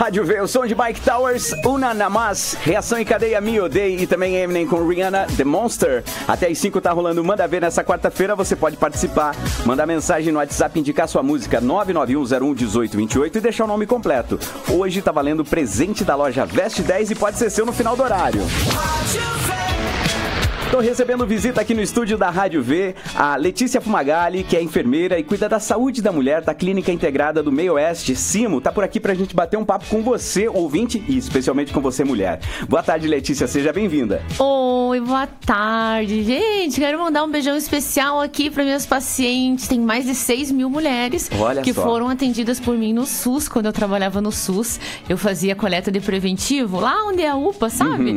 Rádio V, o som de Mike Towers, Una Namas, Reação em Cadeia, Me Odeie e também Eminem com Rihanna, The Monster. Até às 5 tá rolando Manda Ver nessa quarta-feira, você pode participar, mandar mensagem no WhatsApp, indicar sua música 991011828 e deixar o nome completo. Hoje tá valendo presente da loja Veste 10 e pode ser seu no final do horário. Estou recebendo visita aqui no estúdio da Rádio V, a Letícia Fumagalli, que é enfermeira e cuida da saúde da mulher da Clínica Integrada do Meio Oeste, Simo. Tá por aqui pra gente bater um papo com você, ouvinte, e especialmente com você, mulher. Boa tarde, Letícia, seja bem-vinda. Oi, boa tarde. Gente, quero mandar um beijão especial aqui para meus pacientes. Tem mais de 6 mil mulheres que foram atendidas por mim no SUS, quando eu trabalhava no SUS. Eu fazia coleta de preventivo, lá onde é a UPA, sabe?